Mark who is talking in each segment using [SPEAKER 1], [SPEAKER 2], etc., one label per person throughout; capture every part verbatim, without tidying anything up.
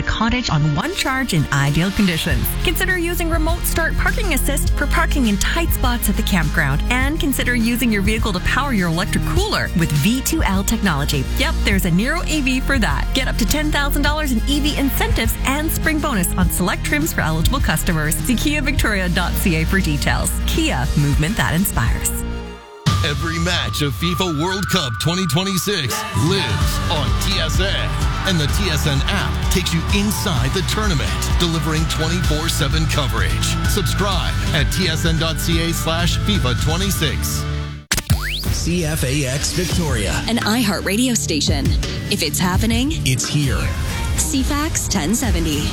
[SPEAKER 1] the cottage on one charge in ideal conditions. Consider using Remote Start Parking Assist for parking in tight spots at the campground. And consider using your vehicle to power your electric cooler with V two L technology. Yep, there's a Nero E V for that. Get up to ten thousand dollars in E V incentives and spring bonus on select trims for eligible customers. See kia victoria dot c a for details. Kia, movement that inspires.
[SPEAKER 2] Every match of FIFA World Cup twenty twenty-six lives on T S N. And the T S N app takes you inside the tournament, delivering twenty-four seven coverage. Subscribe at t s n dot c a slash FIFA twenty-six.
[SPEAKER 3] C F A X Victoria,
[SPEAKER 4] an iHeart radio station. If it's happening,
[SPEAKER 3] it's here.
[SPEAKER 4] C F A X ten seventy.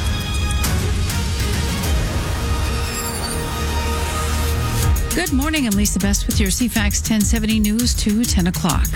[SPEAKER 5] Good morning. I'm Lisa Best with your C F A X ten seventy news to ten o'clock.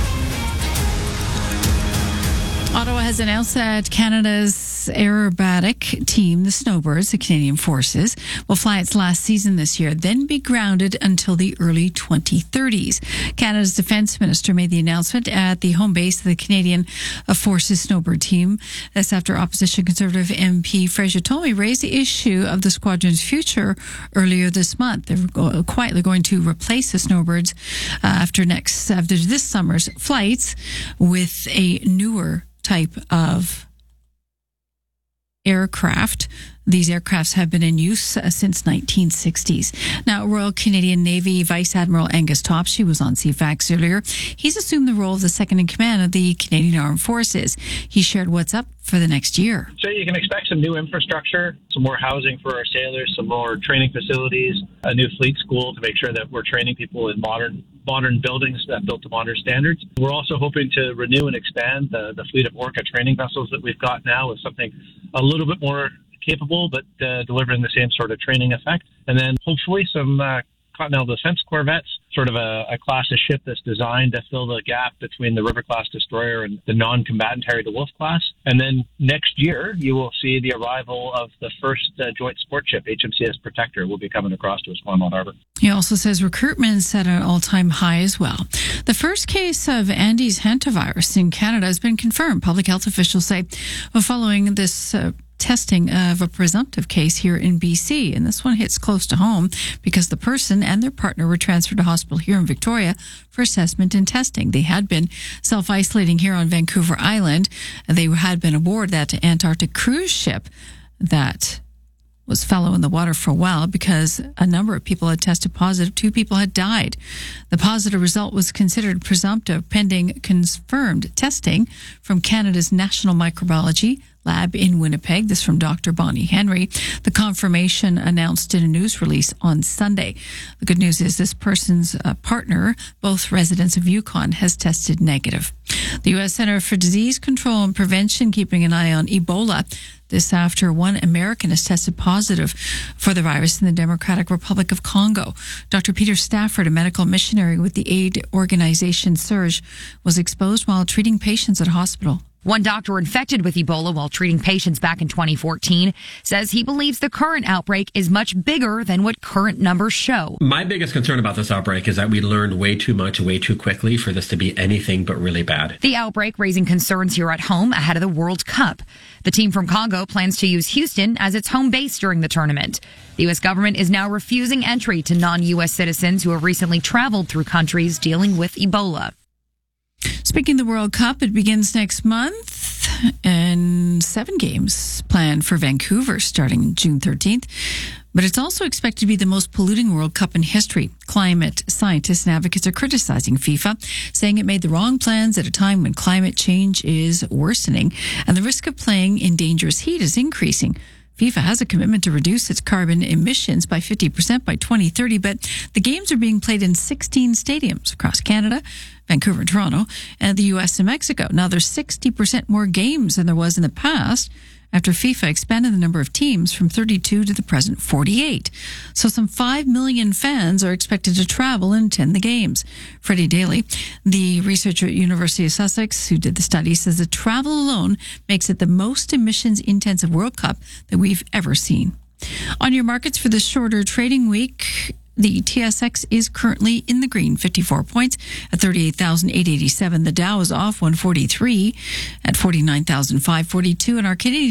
[SPEAKER 5] Ottawa has announced that Canada's aerobatic team, the Snowbirds, the Canadian Forces, will fly its last season this year, then be grounded until the early twenty thirties. Canada's Defence Minister made the announcement at the home base of the Canadian Forces Snowbird team. That's after opposition Conservative M P Fraser Tolmie raised the issue of the squadron's future earlier this month. They're quietly going to replace the Snowbirds uh, after next after this summer's flights with a newer type of aircraft. These aircrafts have been in use uh, since nineteen sixties. Now, Royal Canadian Navy Vice Admiral Angus Topsy was on C F A X earlier. He's assumed the role of the second in command of the Canadian Armed Forces. He shared what's up for the next year.
[SPEAKER 6] So you can expect some new infrastructure, some more housing for our sailors, some more training facilities, a new fleet school to make sure that we're training people in modern modern buildings that built to modern standards. We're also hoping to renew and expand the, the fleet of Orca training vessels that we've got now with something a little bit more capable, but uh, delivering the same sort of training effect. And then hopefully some uh, Continental Defense Corvettes, sort of a, a class of ship that's designed to fill the gap between the River class destroyer and the non-combatant Harry de Wolf class. And then next year, you will see the arrival of the first uh, joint sport ship, H M C S Protector, will be coming across to Esquimalt Harbor.
[SPEAKER 5] He also says recruitment's at an all-time high as well. The first case of Andes hantavirus in Canada has been confirmed, public health officials say, following this uh, testing of a presumptive case here in B C. And this one hits close to home because the person and their partner were transferred to hospital here in Victoria for assessment and testing. They had been self-isolating here on Vancouver Island. They had been aboard that Antarctic cruise ship that was fallow in the water for a while because a number of people had tested positive. Two people had died. The positive result was considered presumptive pending confirmed testing from Canada's National Microbiology Lab in Winnipeg. This from Doctor Bonnie Henry. The confirmation announced in a news release on Sunday. The good news is this person's uh, partner, both residents of Yukon, has tested negative. The U S Center for Disease Control and Prevention keeping an eye on Ebola. This after one American has tested positive for the virus in the Democratic Republic of Congo. Doctor Peter Stafford, a medical missionary with the aid organization SURGE, was exposed while treating patients at a hospital.
[SPEAKER 7] One doctor infected with Ebola while treating patients back in twenty fourteen says he believes the current outbreak is much bigger than what current numbers show.
[SPEAKER 8] My biggest concern about this outbreak is that we learned way too much way too quickly for this to be anything but really bad.
[SPEAKER 7] The outbreak raising concerns here at home ahead of the World Cup. The team from Congo plans to use Houston as its home base during the tournament. The U S government is now refusing entry to non-U S citizens who have recently traveled through countries dealing with Ebola.
[SPEAKER 5] Speaking of the World Cup, it begins next month, and seven games planned for Vancouver starting June thirteenth. But it's also expected to be the most polluting World Cup in history. Climate scientists and advocates are criticizing FIFA, saying it made the wrong plans at a time when climate change is worsening and the risk of playing in dangerous heat is increasing. FIFA has a commitment to reduce its carbon emissions by fifty percent by twenty thirty, but the games are being played in sixteen stadiums across Canada, Vancouver and Toronto, and the U S and Mexico. Now, there's sixty percent more games than there was in the past after FIFA expanded the number of teams from thirty-two to the present forty-eight. So some five million fans are expected to travel and attend the games. Freddie Daly, the researcher at University of Sussex who did the study, says that travel alone makes it the most emissions-intensive World Cup that we've ever seen. On your markets for this shorter trading week, the T S X is currently in the green, fifty-four points at thirty-eight thousand eight hundred eighty-seven. The Dow is off one forty-three at forty-nine thousand five hundred forty-two, and our Canadian